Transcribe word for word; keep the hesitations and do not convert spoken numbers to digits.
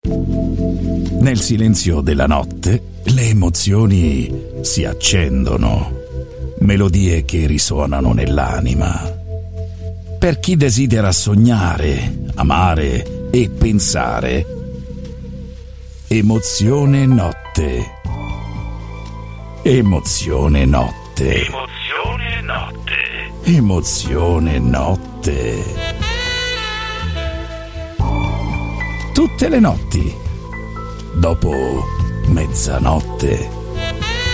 Nel silenzio della notte le emozioni si accendono, melodie che risuonano nell'anima. Per chi desidera sognare, amare e pensare, Emozione notte. Emozione notte. Emozione notte. Emozione notte. Tutte le notti, dopo mezzanotte.